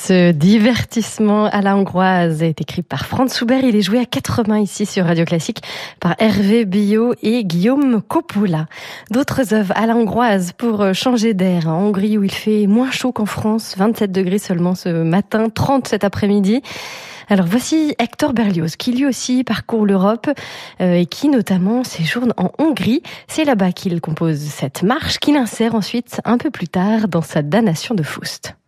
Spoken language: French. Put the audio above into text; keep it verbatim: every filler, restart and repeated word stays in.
Ce divertissement à la hongroise est écrit par Franz Schubert. Il est joué à quatre mains ici sur Radio Classique par Hervé Billot et Guillaume Coppola. D'autres œuvres à la hongroise pour changer d'air. En Hongrie où il fait moins chaud qu'en France, vingt-sept degrés seulement ce matin, trente cet après-midi. Alors voici Hector Berlioz qui lui aussi parcourt l'Europe euh, et qui notamment séjourne en Hongrie. C'est là-bas qu'il compose cette marche qu'il insère ensuite un peu plus tard dans sa damnation de Faust.